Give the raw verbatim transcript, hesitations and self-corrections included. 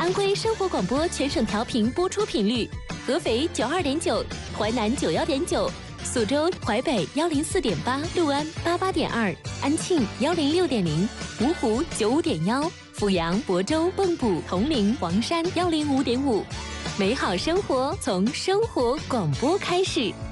安徽生活广播全省调频播出频率：合肥九二点九，淮南九幺点九，苏州、淮北幺零四点八，六安八八点二，安庆幺零六点零，芜湖九五点幺，阜阳、亳州、蚌埠、铜陵、黄山幺零五点五。美好生活从生活广播开始。